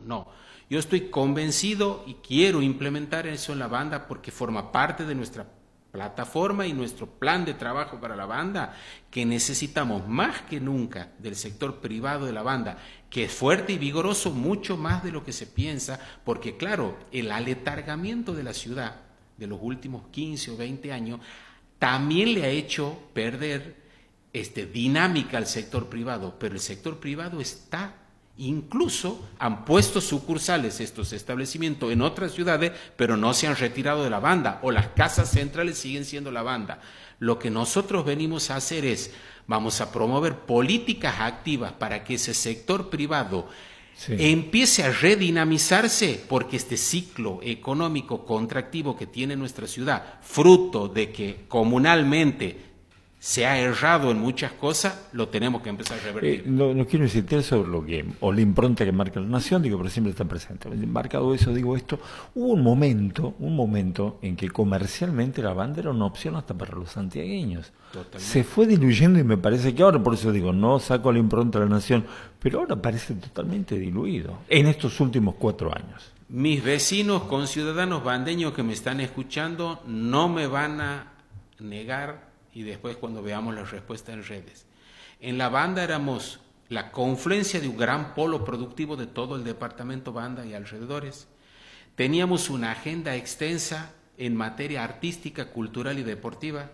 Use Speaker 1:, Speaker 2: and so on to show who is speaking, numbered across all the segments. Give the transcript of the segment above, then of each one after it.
Speaker 1: no. Yo estoy convencido y quiero implementar eso en la banda porque forma parte de nuestra plataforma y nuestro plan de trabajo para la banda, que necesitamos más que nunca del sector privado de la banda, que es fuerte y vigoroso mucho más de lo que se piensa, porque claro, el aletargamiento de la ciudad de los últimos 15 o 20 años también le ha hecho perder dinámica al sector privado, pero el sector privado está, incluso han puesto sucursales estos establecimientos en otras ciudades, pero no se han retirado de la banda, o las casas centrales siguen siendo la banda. Lo que nosotros venimos a hacer es, vamos a promover políticas activas para que ese sector privado empiece a redinamizarse, porque este ciclo económico contractivo que tiene nuestra ciudad, fruto de que comunalmente se ha errado en muchas cosas, lo tenemos que empezar a revertir.
Speaker 2: No quiero insistir sobre lo que, o la impronta que marca la nación, digo, pero siempre está presente. Marcado eso, digo esto, hubo un momento en que comercialmente la banda era una opción hasta para los santiagueños. Totalmente. Se fue diluyendo y me parece que ahora, por eso digo, no saco la impronta de la nación, pero ahora parece totalmente diluido en estos últimos 4 años.
Speaker 1: Mis vecinos, conciudadanos bandeños que me están escuchando, no me van a negar. Y después cuando veamos las respuestas en redes. En la banda éramos la confluencia de un gran polo productivo de todo el departamento Banda y alrededores. Teníamos una agenda extensa en materia artística, cultural y deportiva.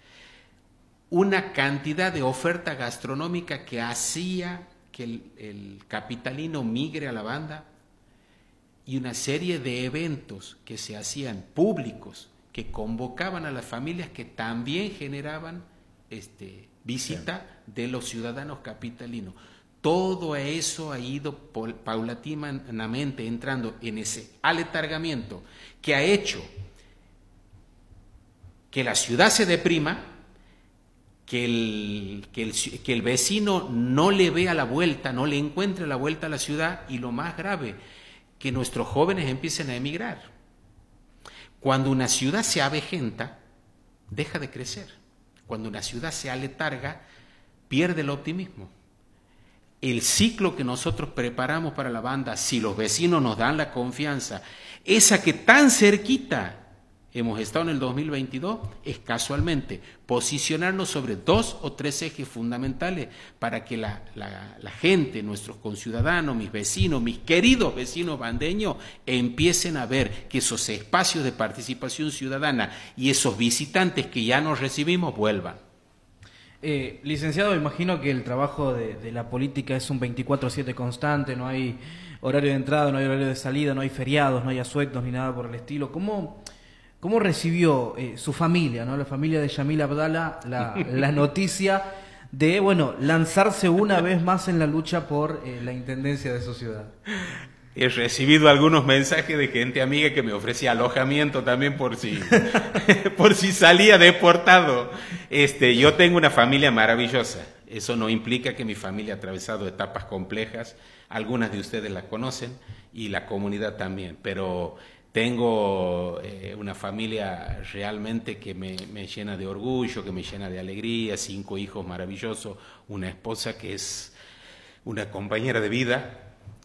Speaker 1: Una cantidad de oferta gastronómica que hacía que el capitalino migre a la banda. Y una serie de eventos que se hacían públicos, que convocaban a las familias, que también generaban visita de los ciudadanos capitalinos. Todo eso ha ido paulatinamente entrando en ese aletargamiento que ha hecho que la ciudad se deprima, que el vecino no le vea la vuelta, no le encuentre la vuelta a la ciudad, y lo más grave, que nuestros jóvenes empiecen a emigrar. Cuando una ciudad se avejenta, deja de crecer. Cuando una ciudad se aletarga, pierde el optimismo. El ciclo que nosotros preparamos para la banda, si los vecinos nos dan la confianza, esa que tan cerquita hemos estado en el 2022, es casualmente posicionarnos sobre 2 o 3 ejes fundamentales para que la gente, nuestros conciudadanos, mis vecinos, mis queridos vecinos bandeños, empiecen a ver que esos espacios de participación ciudadana y esos visitantes que ya nos recibimos vuelvan.
Speaker 3: Licenciado, imagino que el trabajo de la política es un 24/7 constante, no hay horario de entrada, no hay horario de salida, no hay feriados, no hay asuetos ni nada por el estilo. ¿Cómo recibió su familia, ¿no? La familia de Yamil Abdala, la noticia de, lanzarse una vez más en la lucha por la intendencia de su ciudad?
Speaker 1: He recibido algunos mensajes de gente amiga que me ofrecía alojamiento también por si salía deportado. Yo tengo una familia maravillosa. Eso no implica que mi familia ha atravesado etapas complejas. Algunas de ustedes la conocen y la comunidad también, pero tengo una familia realmente que me llena de orgullo, que me llena de alegría, 5 hijos maravillosos, una esposa que es una compañera de vida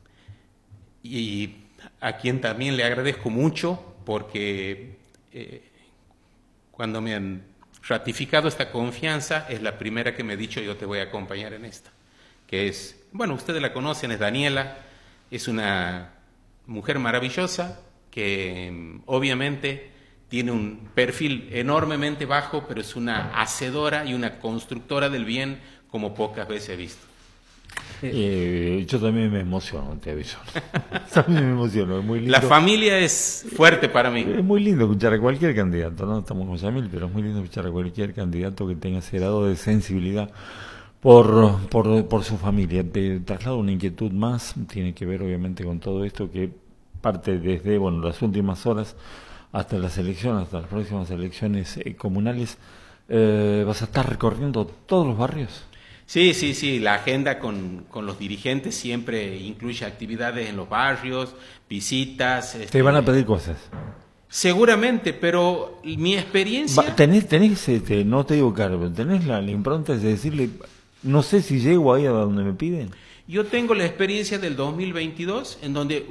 Speaker 1: y a quien también le agradezco mucho porque cuando me han ratificado esta confianza es la primera que me ha dicho yo te voy a acompañar en esta, que es, ustedes la conocen, es Daniela, es una mujer maravillosa, que obviamente tiene un perfil enormemente bajo, pero es una hacedora y una constructora del bien como pocas veces he visto.
Speaker 2: Yo también me emociono, te aviso. También me emociono, es muy lindo.
Speaker 1: La familia es fuerte para mí.
Speaker 2: Es muy lindo escuchar a cualquier candidato, no estamos con Yamil, pero es muy lindo escuchar a cualquier candidato que tenga ese grado de sensibilidad por su familia. Te traslado una inquietud más, tiene que ver obviamente con todo esto que parte desde las últimas horas hasta las elecciones, hasta las próximas elecciones comunales. ¿Vas a estar recorriendo todos los barrios?
Speaker 1: Sí, la agenda con los dirigentes siempre incluye actividades en los barrios, visitas.
Speaker 2: Te van a pedir cosas.
Speaker 1: Seguramente, pero mi experiencia...
Speaker 2: Tenés no te digo caro, pero tenés la impronta de decirle, no sé si llego ahí a donde me piden.
Speaker 1: Yo tengo la experiencia del 2022, en donde